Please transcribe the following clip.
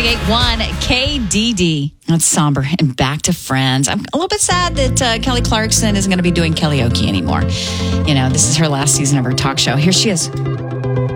98.1 KDD. That's somber. And back to Friends. I'm a little bit sad that Kelly Clarkson isn't going to be doing karaoke anymore. You know, this is her last season of her talk show. Here she is.